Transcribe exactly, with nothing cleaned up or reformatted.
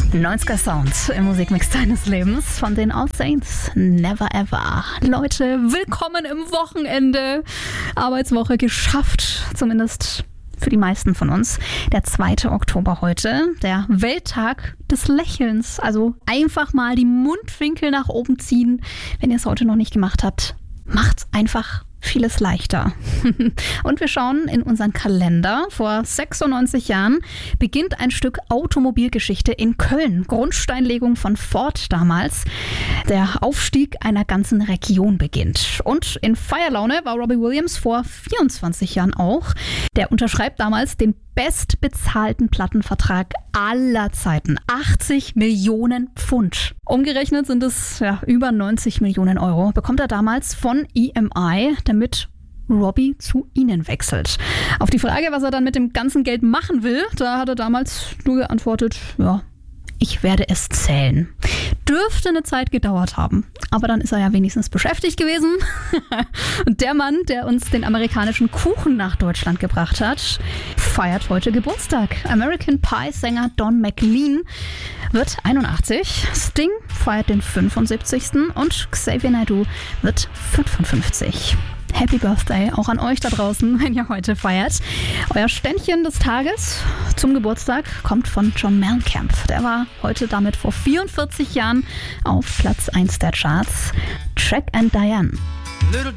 neunziger Sound im Musikmix deines Lebens von den All Saints. Never ever. Leute, willkommen im Wochenende. Arbeitswoche geschafft, zumindest für die meisten von uns. Der zweite Oktober heute, der Welttag des Lächelns. Also einfach mal die Mundwinkel nach oben ziehen. Wenn ihr es heute noch nicht gemacht habt, macht's einfach vieles leichter. Und wir schauen in unseren Kalender. Vor sechsundneunzig Jahren beginnt ein Stück Automobilgeschichte in Köln. Grundsteinlegung von Ford damals. Der Aufstieg einer ganzen Region beginnt. Und in Feierlaune war Robbie Williams vor vierundzwanzig Jahren auch. Der unterschreibt damals den bestbezahlten Plattenvertrag aller Zeiten. achtzig Millionen Pfund. Umgerechnet sind es ja, über neunzig Millionen Euro. Bekommt er damals von E M I, damit Robbie zu ihnen wechselt. Auf die Frage, was er dann mit dem ganzen Geld machen will, da hat er damals nur geantwortet, ja, ich werde es zählen. Dürfte eine Zeit gedauert haben. Aber dann ist er ja wenigstens beschäftigt gewesen. Und der Mann, der uns den amerikanischen Kuchen nach Deutschland gebracht hat, feiert heute Geburtstag. American Pie-Sänger Don McLean wird einundachtzig. Sting feiert den fünfundsiebzigsten und Xavier Naidoo wird fünfundfünfzig. Happy Birthday auch an euch da draußen, wenn ihr heute feiert. Euer Ständchen des Tages zum Geburtstag kommt von John Mellencamp. Der war heute damit vor vierundvierzig Jahren auf Platz eins der Charts. Jack and Diane.